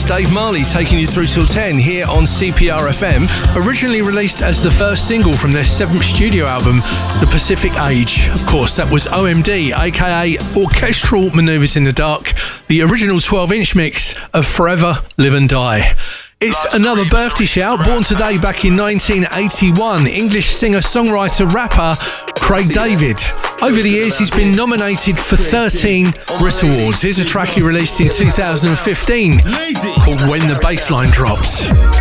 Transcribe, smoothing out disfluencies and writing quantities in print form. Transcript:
Dave Marley taking you through till 10 here on CPR FM. Originally released as the first single from their 7th studio album, The Pacific Age. Of course, that was OMD, aka Orchestral Manoeuvres in the Dark, the original 12-inch mix of Forever, Live and Die. It's another birthday shout, born today back in 1981, English singer-songwriter rapper Craig David. Over the years, he's been nominated for 13 Brit Awards. Here's a track he released in 2015 called When the Bassline Drops.